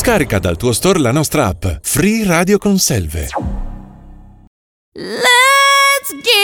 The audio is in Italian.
Scarica dal tuo store la nostra app Free Radio Conselve. Let's get